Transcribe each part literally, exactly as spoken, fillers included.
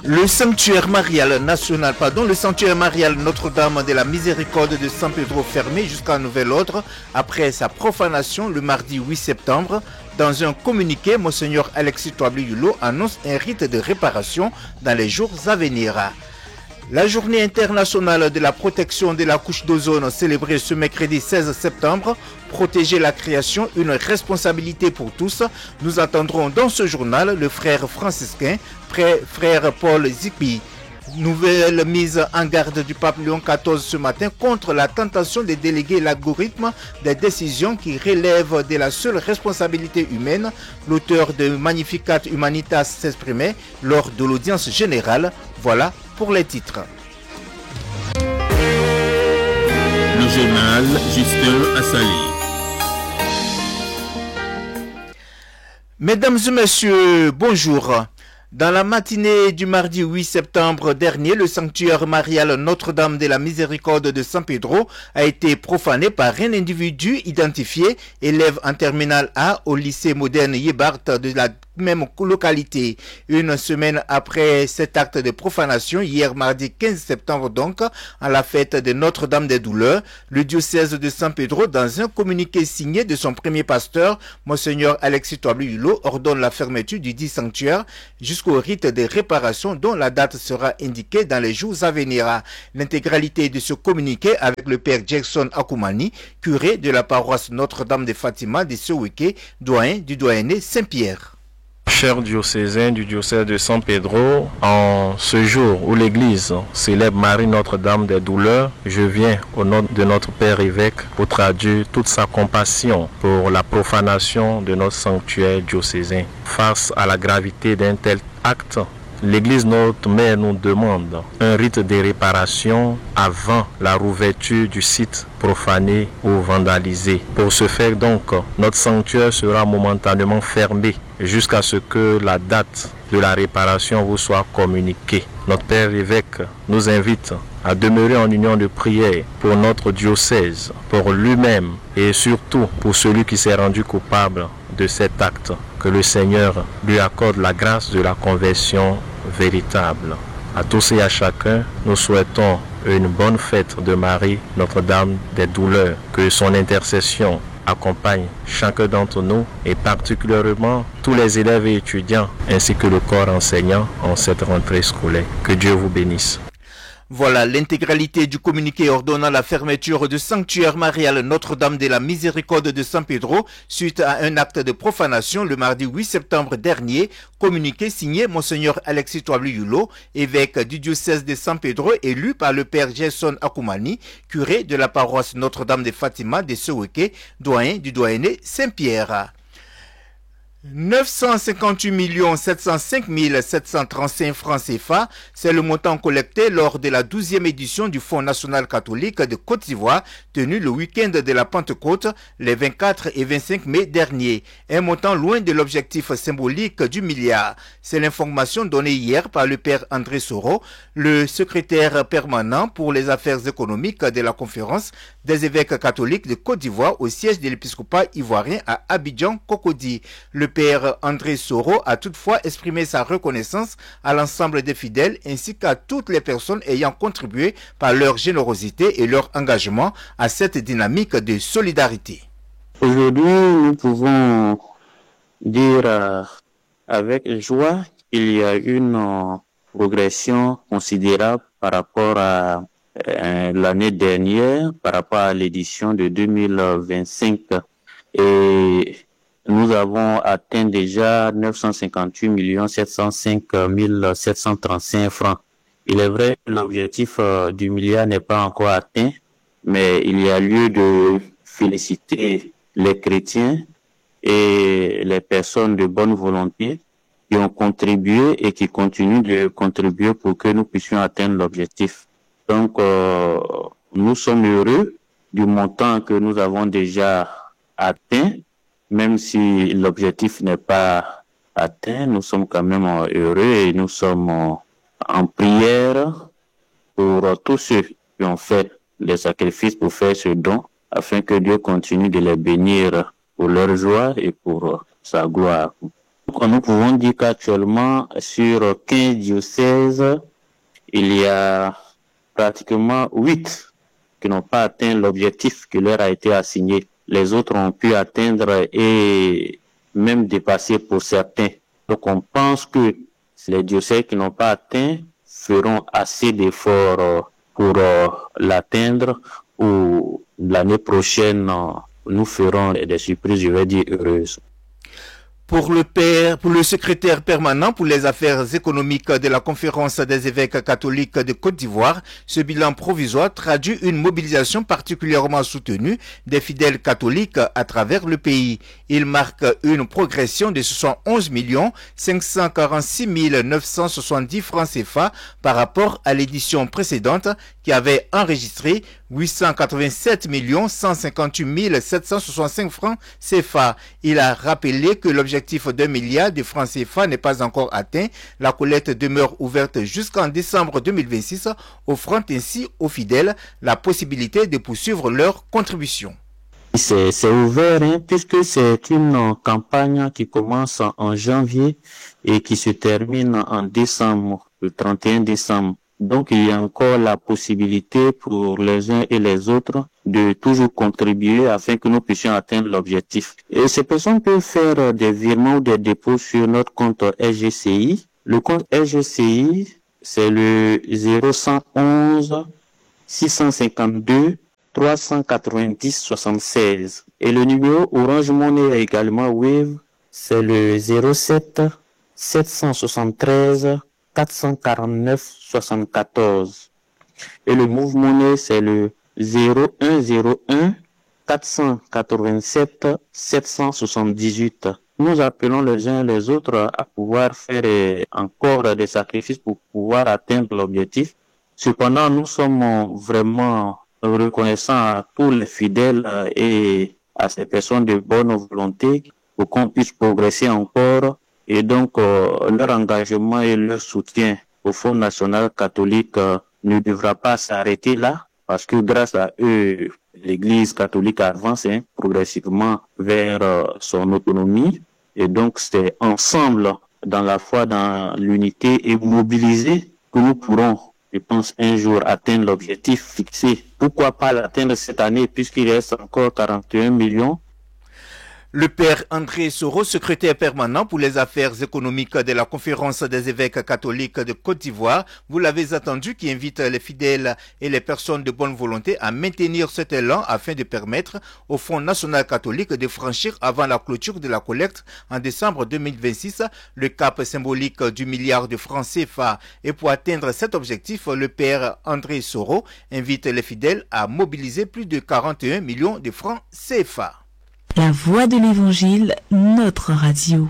Le sanctuaire marial national, pardon, le sanctuaire marial Notre-Dame de la Miséricorde de San Pedro fermé jusqu'à nouvel ordre après sa profanation le mardi huit septembre. Dans un communiqué, Monseigneur Alexis Touably-Hulot annonce un rite de réparation dans les jours à venir. La journée internationale de la protection de la couche d'ozone célébrée ce mercredi seize septembre. Protéger la création, une responsabilité pour tous. Nous attendrons dans ce journal le frère franciscain, frère Paul Zikpi. Nouvelle mise en garde du pape Léon quatorze ce matin contre la tentation de déléguer l'algorithme des décisions qui relèvent de la seule responsabilité humaine. L'auteur de Magnificat Humanitas s'exprimait lors de l'audience générale. Voilà pour les titres. Le journal Justin Assali. Mesdames et messieurs, bonjour. Dans la matinée du mardi huit septembre dernier, le sanctuaire marial Notre-Dame de la Miséricorde de San Pedro a été profané par un individu identifié, élève en terminale A au lycée moderne Yébart de la même localité. Une semaine après cet acte de profanation, hier mardi quinze septembre donc, à la fête de Notre-Dame des Douleurs, le diocèse de San Pedro, dans un communiqué signé de son premier pasteur, Monseigneur Alexis Touably-Hulot, ordonne la fermeture du dit sanctuaire jusqu'au rite de réparation dont la date sera indiquée dans les jours à venir. L'intégralité de ce communiqué avec le père Jackson Akoumani, curé de la paroisse Notre-Dame de Fatima de Soweké, doyen du doyenné Saint-Pierre. Chers diocésains du diocèse de San Pedro, en ce jour où l'Église célèbre Marie Notre-Dame des Douleurs, je viens au nom de notre Père évêque pour traduire toute sa compassion pour la profanation de notre sanctuaire diocésain. Face à la gravité d'un tel acte, l'Église notre mère nous demande un rite de réparation avant la rouverture du site profané ou vandalisé. Pour ce faire donc, notre sanctuaire sera momentanément fermé jusqu'à ce que la date de la réparation vous soit communiquée. Notre Père évêque nous invite à demeurer en union de prière pour notre diocèse, pour lui-même et surtout pour celui qui s'est rendu coupable de cet acte. Que le Seigneur lui accorde la grâce de la conversion véritable. À tous et à chacun, nous souhaitons une bonne fête de Marie, Notre-Dame des Douleurs. Que son intercession accompagne chacun d'entre nous et particulièrement tous les élèves et étudiants ainsi que le corps enseignant en cette rentrée scolaire. Que Dieu vous bénisse. Voilà l'intégralité du communiqué ordonnant la fermeture du sanctuaire marial Notre-Dame de la Miséricorde de San Pedro suite à un acte de profanation le mardi huit septembre dernier. Communiqué signé Monseigneur Alexis Touably-Hulot, évêque du diocèse de San Pedro, élu par le père Jason Akoumani, curé de la paroisse Notre-Dame de Fatima de Soweké, doyen du doyenné Saint-Pierre. neuf cent cinquante-huit millions sept cent cinq mille sept cent trente-cinq francs C F A, c'est le montant collecté lors de la douzième édition du Fonds national catholique de Côte d'Ivoire, tenu le week-end de la Pentecôte, les vingt-quatre et vingt-cinq mai dernier. Un montant loin de l'objectif symbolique du milliard. C'est l'information donnée hier par le père André Soro, le secrétaire permanent pour les affaires économiques de la conférence des évêques catholiques de Côte d'Ivoire au siège de l'épiscopat ivoirien à Abidjan-Cocody. Le père André Soro a toutefois exprimé sa reconnaissance à l'ensemble des fidèles ainsi qu'à toutes les personnes ayant contribué par leur générosité et leur engagement à cette dynamique de solidarité. Aujourd'hui, nous pouvons dire euh, avec joie qu'il y a une euh, progression considérable par rapport à euh, l'année dernière, par rapport à l'édition de deux mille vingt-cinq. Et nous avons atteint déjà neuf cent cinquante-huit millions sept cent cinq mille sept cent trente-cinq francs. Il est vrai que l'objectif euh, du milliard n'est pas encore atteint, mais il y a lieu de féliciter les chrétiens et les personnes de bonne volonté qui ont contribué et qui continuent de contribuer pour que nous puissions atteindre l'objectif. Donc, euh, nous sommes heureux du montant que nous avons déjà atteint. Même si l'objectif n'est pas atteint, nous sommes quand même heureux et nous sommes en prière pour tous ceux qui ont fait les sacrifices pour faire ce don, afin que Dieu continue de les bénir pour leur joie et pour sa gloire. Donc, nous pouvons dire qu'actuellement, sur quinze diocèses, il y a pratiquement huit qui n'ont pas atteint l'objectif qui leur a été assigné. Les autres ont pu atteindre et même dépasser pour certains. Donc on pense que les diocèses qui n'ont pas atteint feront assez d'efforts pour l'atteindre, ou l'année prochaine nous ferons des surprises, je vais dire, heureuses. Pour le père, pour le secrétaire permanent pour les affaires économiques de la Conférence des évêques catholiques de Côte d'Ivoire, ce bilan provisoire traduit une mobilisation particulièrement soutenue des fidèles catholiques à travers le pays. Il marque une progression de soixante-onze millions cinq cent quarante-six mille neuf cent soixante-dix francs C F A par rapport à l'édition précédente qui avait enregistré huit cent quatre-vingt-sept millions cent cinquante-huit mille sept cent soixante-cinq francs C F A. Il a rappelé que l'objectif d'un milliard de francs C F A n'est pas encore atteint. La collecte demeure ouverte jusqu'en décembre deux mille vingt-six, offrant ainsi aux fidèles la possibilité de poursuivre leur contribution. C'est ouvert, hein, puisque c'est une campagne qui commence en janvier et qui se termine en décembre, le trente et un décembre. Donc, il y a encore la possibilité pour les uns et les autres de toujours contribuer afin que nous puissions atteindre l'objectif. Et ces personnes peuvent faire des virements ou des dépôts sur notre compte R G C I. Le compte R G C I, c'est le zéro un un six cent cinquante-deux trois cent quatre-vingt-dix soixante-seize. Et le numéro Orange Money également Wave, c'est le zéro sept sept cent soixante-treize quatre cent quarante-neuf soixante-quatorze. Et le Move Money, c'est le zéro un zéro un quatre cent quatre-vingt-sept sept cent soixante-dix-huit. Nous appelons les uns et les autres à pouvoir faire encore des sacrifices pour pouvoir atteindre l'objectif. Cependant, nous sommes vraiment reconnaissants à tous les fidèles et à ces personnes de bonne volonté pour qu'on puisse progresser encore. Et donc, euh, leur engagement et leur soutien au Fonds national catholique euh, ne devra pas s'arrêter là, parce que grâce à eux, l'Église catholique avance hein, progressivement vers euh, son autonomie. Et donc, c'est ensemble, dans la foi, dans l'unité et mobilisés, que nous pourrons, je pense, un jour atteindre l'objectif fixé. Pourquoi pas l'atteindre cette année, puisqu'il reste encore quarante et un millions. Le père André Soro, secrétaire permanent pour les affaires économiques de la Conférence des évêques catholiques de Côte d'Ivoire, vous l'avez entendu, qui invite les fidèles et les personnes de bonne volonté à maintenir cet élan afin de permettre au Fonds national catholique de franchir avant la clôture de la collecte en décembre deux mille vingt-six le cap symbolique du milliard de francs C F A. Et pour atteindre cet objectif, le père André Soro invite les fidèles à mobiliser plus de quarante et un millions de francs C F A. La voix de l'Évangile, notre radio.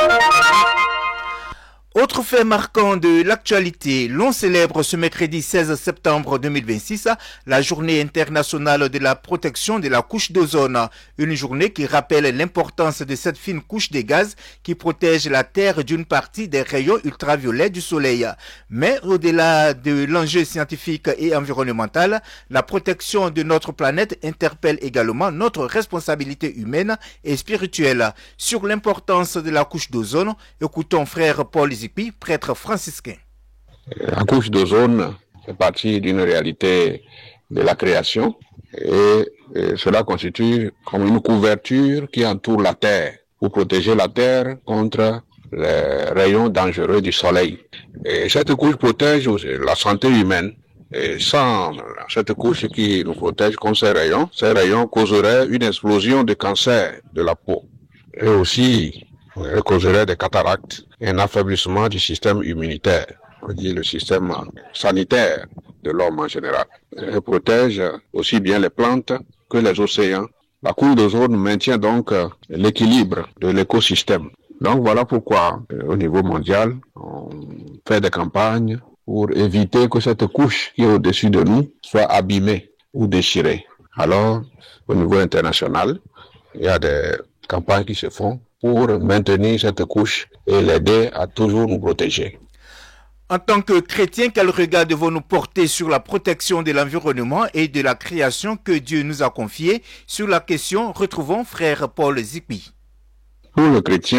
Autre fait marquant de l'actualité, l'on célèbre ce mercredi seize septembre deux mille vingt-six la journée internationale de la protection de la couche d'ozone. Une journée qui rappelle l'importance de cette fine couche de gaz qui protège la Terre d'une partie des rayons ultraviolets du Soleil. Mais au-delà de l'enjeu scientifique et environnemental, la protection de notre planète interpelle également notre responsabilité humaine et spirituelle. Sur l'importance de la couche d'ozone, écoutons frère Paul Zipi, prêtre franciscain. La couche d'ozone fait partie d'une réalité de la création et, et cela constitue comme une couverture qui entoure la Terre pour protéger la Terre contre les rayons dangereux du soleil. Et cette couche protège la santé humaine. Et sans cette couche qui nous protège contre ces rayons, ces rayons causeraient une explosion de cancer de la peau et aussi elle causerait des cataractes et un affaiblissement du système immunitaire, on dit le système sanitaire de l'homme en général. Elle protège aussi bien les plantes que les océans. La couche d'ozone maintient donc l'équilibre de l'écosystème. Donc voilà pourquoi, au niveau mondial, on fait des campagnes pour éviter que cette couche qui est au-dessus de nous soit abîmée ou déchirée. Alors, au niveau international, il y a des campagnes qui se font pour maintenir cette couche et l'aider à toujours nous protéger. En tant que chrétien, quel regard devons-nous porter sur la protection de l'environnement et de la création que Dieu nous a confiée? Sur la question, retrouvons frère Paul Zipi. Pour le chrétien,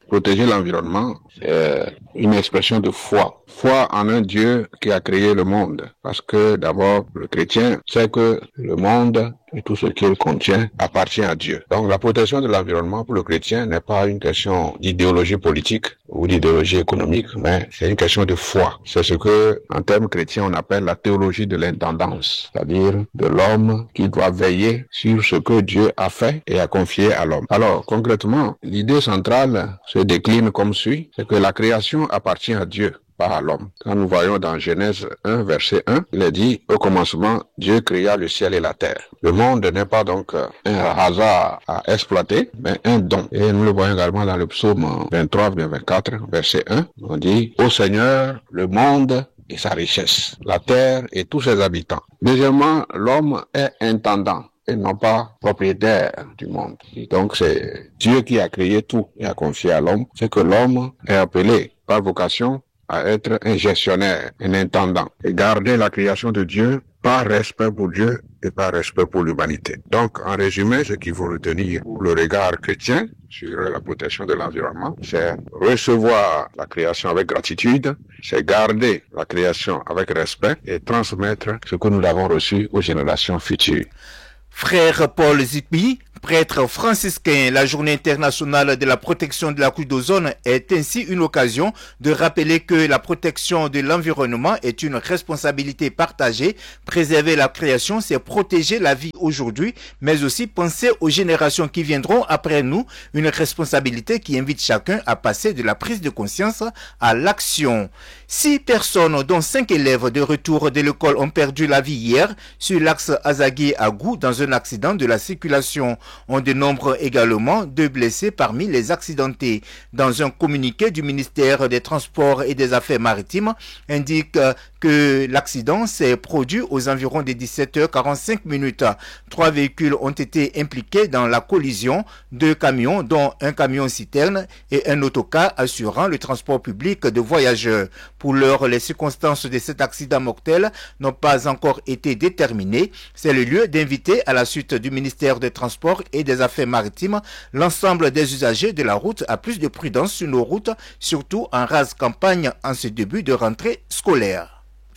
Protéger l'environnement, c'est une expression de foi. Foi en un Dieu qui a créé le monde. Parce que d'abord, le chrétien sait que le monde et tout ce qu'il contient appartient à Dieu. Donc la protection de l'environnement pour le chrétien n'est pas une question d'idéologie politique ou d'idéologie économique, mais c'est une question de foi. C'est ce que, en termes chrétiens, on appelle la théologie de l'intendance, c'est-à-dire de l'homme qui doit veiller sur ce que Dieu a fait et a confié à l'homme. Alors, concrètement, l'idée centrale se décline comme suit, c'est que la création appartient à Dieu, pas à l'homme. Quand nous voyons dans Genèse un, verset un, il est dit, au commencement, Dieu créa le ciel et la terre. Le monde n'est pas donc un hasard à exploiter, mais un don. Et nous le voyons également dans le psaume vingt-trois, vingt-quatre, verset un. On dit, ô Seigneur, le monde et sa richesse, la terre et tous ses habitants. Deuxièmement, l'homme est intendant et non pas propriétaire du monde. Et donc c'est Dieu qui a créé tout et a confié à l'homme. C'est que l'homme est appelé par vocation à être un gestionnaire, un intendant, et garder la création de Dieu par respect pour Dieu et par respect pour l'humanité. Donc, en résumé, ce qu'il faut retenir pour le regard chrétien sur la protection de l'environnement, c'est recevoir la création avec gratitude, c'est garder la création avec respect et transmettre ce que nous avons reçu aux générations futures. Frère Paul Zikbi, prêtre franciscain, la journée internationale de la protection de la couche d'ozone est ainsi une occasion de rappeler que la protection de l'environnement est une responsabilité partagée. Préserver la création, c'est protéger la vie aujourd'hui, mais aussi penser aux générations qui viendront après nous, une responsabilité qui invite chacun à passer de la prise de conscience à l'action. Six personnes, dont cinq élèves de retour de l'école, ont perdu la vie hier sur l'axe Azagui-Agou dans un accident de la circulation. On dénombre également deux blessés parmi les accidentés. Dans un communiqué du ministère des Transports et des Affaires maritimes, indique que l'accident s'est produit aux environs des dix-sept heures quarante-cinq minutes. Trois véhicules ont été impliqués dans la collision, deux camions, dont un camion-citerne et un autocar assurant le transport public de voyageurs. Pour l'heure, les circonstances de cet accident mortel n'ont pas encore été déterminées. C'est le lieu d'inviter, à la suite du ministère des Transports et des Affaires maritimes, l'ensemble des usagers de la route à plus de prudence sur nos routes, surtout en rase campagne en ce début de rentrée scolaire.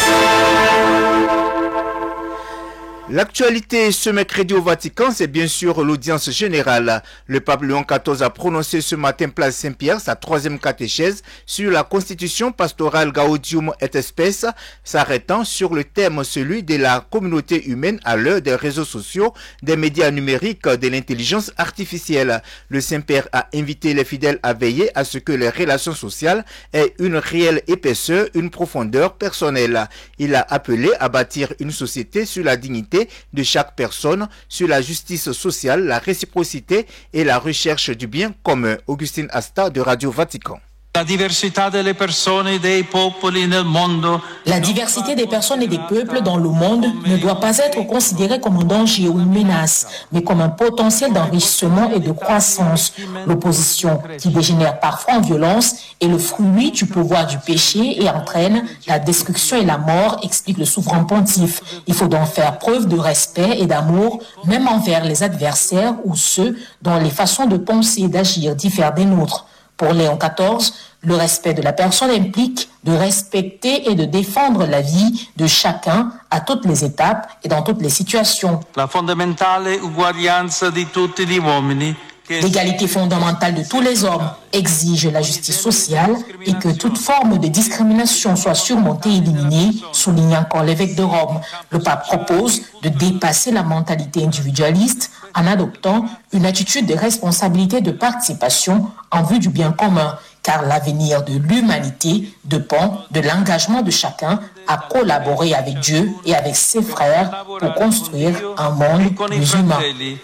L'actualité ce mercredi au Vatican, c'est bien sûr l'audience générale. Le pape Léon quatorze a prononcé ce matin place Saint-Pierre sa troisième catéchèse sur la constitution pastorale Gaudium et Spes, s'arrêtant sur le thème celui de la communauté humaine à l'heure des réseaux sociaux, des médias numériques, de l'intelligence artificielle. Le Saint-Père a invité les fidèles à veiller à ce que les relations sociales aient une réelle épaisseur, une profondeur personnelle. Il a appelé à bâtir une société sur la dignité de chaque personne, sur la justice sociale, la réciprocité et la recherche du bien commun. Augustine Asta de Radio Vatican. La diversità delle persone e dei popoli nel mondo. La diversité des personnes et des peuples dans le monde ne doit pas être considérée comme un danger ou une menace, mais comme un potentiel d'enrichissement et de croissance. L'opposition, qui dégénère parfois en violence, est le fruit du pouvoir du péché et entraîne la destruction et la mort, explique le souverain pontife. Il faut donc faire preuve de respect et d'amour, même envers les adversaires ou ceux dont les façons de penser et d'agir diffèrent des nôtres. Pour Léon quatorze, le respect de la personne implique de respecter et de défendre la vie de chacun à toutes les étapes et dans toutes les situations. La fondamentale uguaglianza di tutti gli uomini. L'égalité fondamentale de tous les hommes exige la justice sociale et que toute forme de discrimination soit surmontée et éliminée, souligne encore l'évêque de Rome. Le pape propose de dépasser la mentalité individualiste en adoptant une attitude de responsabilité de participation en vue du bien commun, car l'avenir de l'humanité dépend de l'engagement de chacun à collaborer avec Dieu et avec ses frères pour construire un monde plus humain.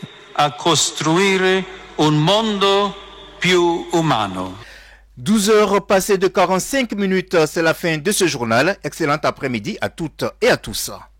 A costruire un mondo più umano. douze heures passées de quarante-cinq minutes, c'est la fin de ce journal. Excellent après-midi à toutes et à tous.